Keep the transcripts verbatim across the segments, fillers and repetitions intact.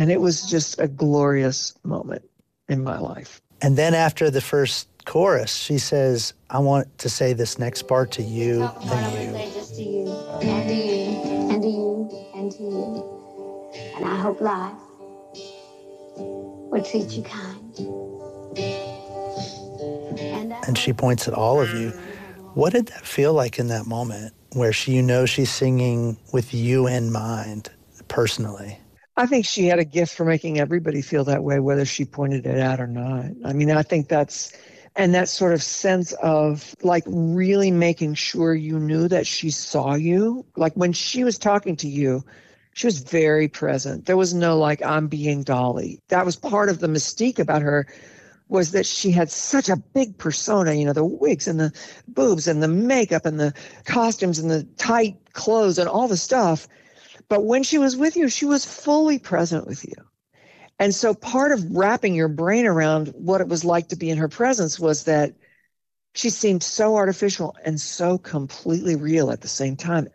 And it was just a glorious moment in my life. And then after the first chorus, she says, I want to say this next part to you and you. Say just to you, and to you, and to you, and to you. And I hope life will treat you kind. And, and she points at all of you. What did that feel like in that moment where she, you know she's singing with you in mind personally? I think she had a gift for making everybody feel that way, whether she pointed it out or not. I mean, I think that's, and that sort of sense of like really making sure you knew that she saw you. Like when she was talking to you, she was very present. There was no like, I'm being Dolly. That was part of the mystique about her, was that she had such a big persona, you know, the wigs and the boobs and the makeup and the costumes and the tight clothes and all the stuff. But when she was with you, she was fully present with you. And so part of wrapping your brain around what it was like to be in her presence was that she seemed so artificial and so completely real at the same time.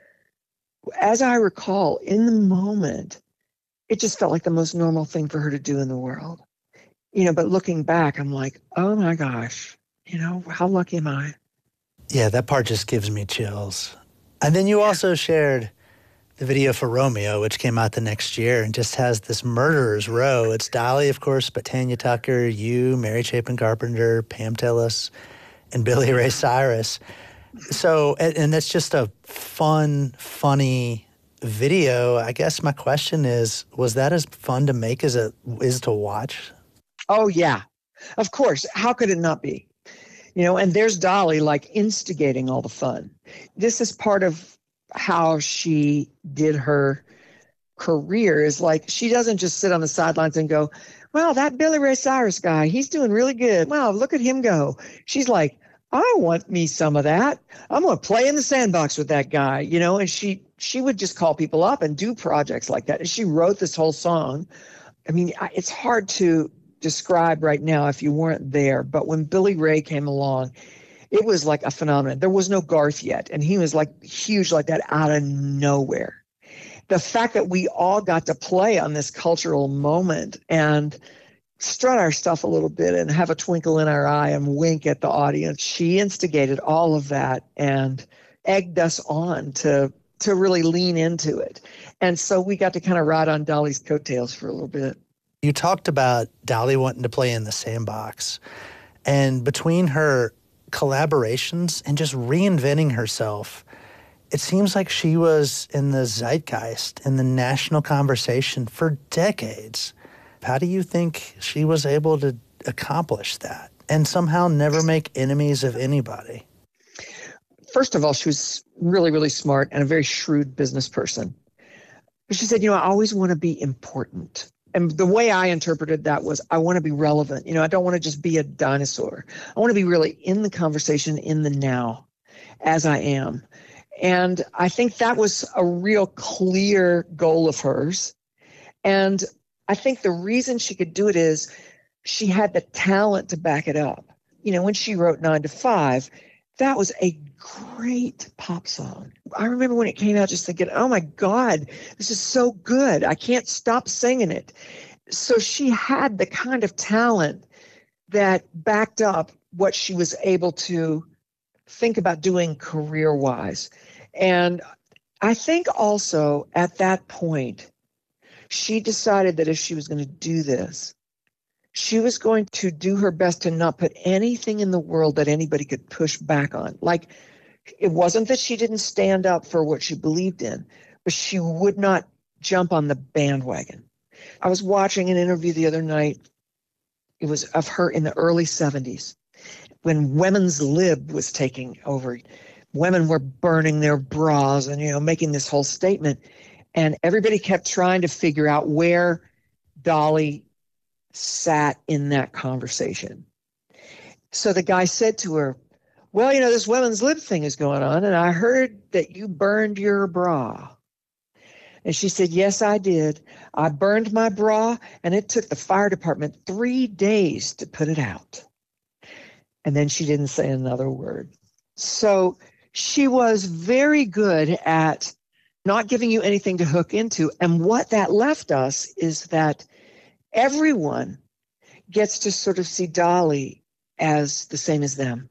As I recall, in the moment, it just felt like the most normal thing for her to do in the world. You know, but looking back, I'm like, oh my gosh, you know, how lucky am I? Yeah, that part just gives me chills. And then you also shared the video for Romeo, which came out the next year and just has this murderer's row. It's Dolly, of course, but Tanya Tucker, you, Mary Chapin Carpenter, Pam Tillis, and Billy Ray Cyrus. So, and, and that's just a fun, funny video. I guess my question is, was that as fun to make as it is to watch? Oh, yeah. Of course. How could it not be? You know, and there's Dolly like instigating all the fun. This is part of how she did her career, is like she doesn't just sit on the sidelines and go, well, that Billy Ray Cyrus guy, he's doing really good. Wow, look at him go. She's like, I want me some of that. I'm going to play in the sandbox with that guy, you know, and she she would just call people up and do projects like that. And she wrote this whole song. I mean, it's hard to describe right now if you weren't there, but when Billy Ray came along, it was like a phenomenon. There was no Garth yet, and he was like huge like that out of nowhere. The fact that we all got to play on this cultural moment and strut our stuff a little bit and have a twinkle in our eye and wink at the audience, she instigated all of that and egged us on to to really lean into it. And so we got to kind of ride on Dolly's coattails for a little bit. You talked about Dolly wanting to play in the sandbox, and between her collaborations and just reinventing herself, it seems like she was in the zeitgeist, in the national conversation for decades. How do you think she was able to accomplish that and somehow never make enemies of anybody? First of all, she was really, really smart and a very shrewd business person. She said, you know, I always want to be important. And the way I interpreted that was, I want to be relevant. You know, I don't want to just be a dinosaur. I want to be really in the conversation in the now as I am. And I think that was a real clear goal of hers. And I think the reason she could do it is she had the talent to back it up. You know, when she wrote Nine to Five, that was a great pop song. I remember when it came out just thinking, oh my God, this is so good. I can't stop singing it. So she had the kind of talent that backed up what she was able to think about doing career-wise. And I think also at that point, she decided that if she was going to do this, she was going to do her best to not put anything in the world that anybody could push back on. Like, it wasn't that she didn't stand up for what she believed in, but she would not jump on the bandwagon. I was watching an interview the other night. It was of her in the early seventies when Women's Lib was taking over. Women were burning their bras and, you know, making this whole statement. And everybody kept trying to figure out where Dolly sat in that conversation. So the guy said to her, well, you know, this Women's Lib thing is going on, and I heard that you burned your bra. And she said, yes, I did. I burned my bra, and it took the fire department three days to put it out. And then she didn't say another word. So she was very good at not giving you anything to hook into. And what that left us is that everyone gets to sort of see Dolly as the same as them.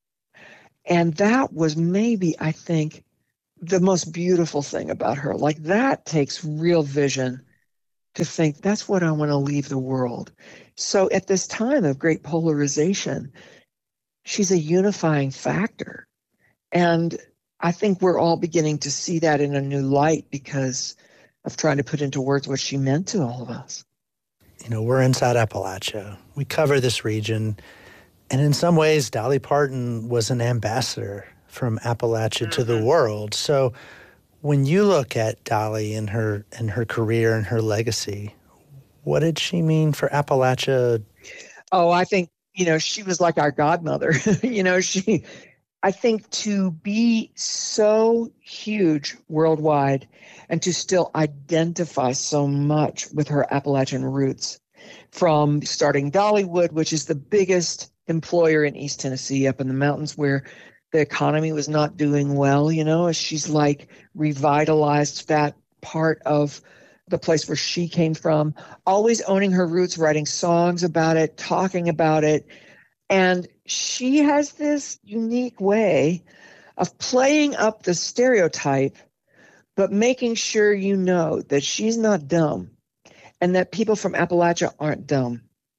And that was maybe, I think, the most beautiful thing about her. Like, that takes real vision to think that's what I want to leave the world. So at this time of great polarization, she's a unifying factor. And I think we're all beginning to see that in a new light because of trying to put into words what she meant to all of us. You know, we're inside Appalachia. We cover this region. And in some ways, Dolly Parton was an ambassador from Appalachia mm-hmm. to the world. So when you look at Dolly and her and her career and her legacy, what did she mean for Appalachia? Oh, I think, you know, she was like our godmother. you know, she, I think to be so huge worldwide and to still identify so much with her Appalachian roots, from starting Dollywood, which is the biggest employer in East Tennessee up in the mountains where the economy was not doing well, you know, she's like revitalized that part of the place where she came from, always owning her roots, writing songs about it, talking about it. And she has this unique way of playing up the stereotype, but making sure you know that she's not dumb and that people from Appalachia aren't dumb.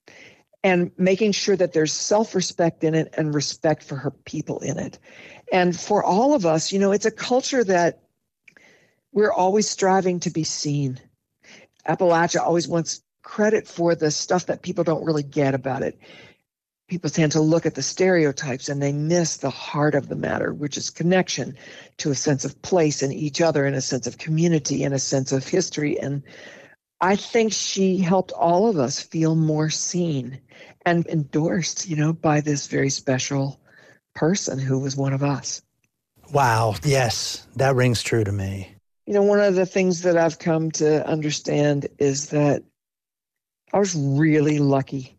And making sure that there's self-respect in it and respect for her people in it. And for all of us, you know, it's a culture that we're always striving to be seen. Appalachia always wants credit for the stuff that people don't really get about it. People tend to look at the stereotypes and they miss the heart of the matter, which is connection to a sense of place in each other, and a sense of community, and a sense of history. And I think she helped all of us feel more seen and endorsed, you know, by this very special person who was one of us. Wow. Yes, that rings true to me. You know, one of the things that I've come to understand is that I was really lucky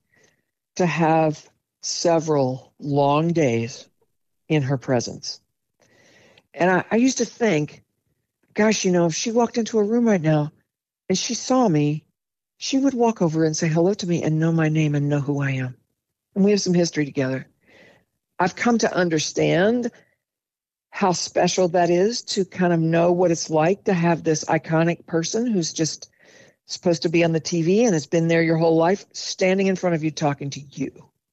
to have several long days in her presence. And I, I used to think, gosh, you know, if she walked into a room right now and she saw me, she would walk over and say hello to me and know my name and know who I am. And we have some history together. I've come to understand how special that is, to kind of know what it's like to have this iconic person who's just supposed to be on the T V and has been there your whole life, standing in front of you talking to you.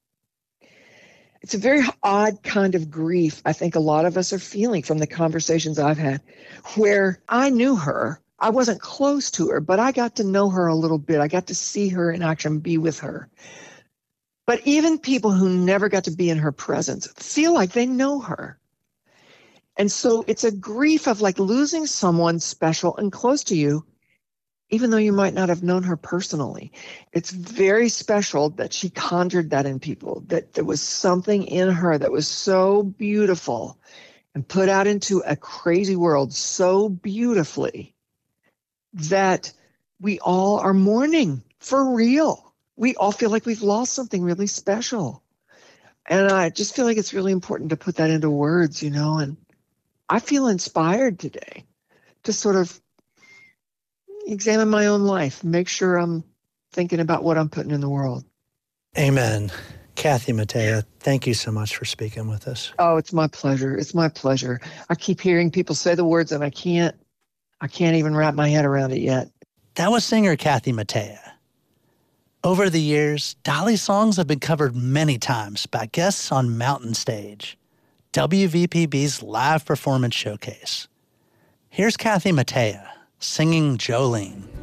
It's a very odd kind of grief I think a lot of us are feeling from the conversations I've had, where I knew her. I wasn't close to her, but I got to know her a little bit. I got to see her in action, be with her. But even people who never got to be in her presence feel like they know her. And so it's a grief of like losing someone special and close to you, even though you might not have known her personally. It's very special that she conjured that in people, that there was something in her that was so beautiful and put out into a crazy world so beautifully that we all are mourning for real. We all feel like we've lost something really special. And I just feel like it's really important to put that into words, you know, and I feel inspired today to sort of examine my own life, make sure I'm thinking about what I'm putting in the world. Amen. Kathy Mattea, thank you so much for speaking with us. Oh, it's my pleasure. It's my pleasure. I keep hearing people say the words and I can't, I can't even wrap my head around it yet. That was singer Kathy Mattea. Over the years, Dolly's songs have been covered many times by guests on Mountain Stage, W V P B's live performance showcase. Here's Kathy Mattea singing Jolene.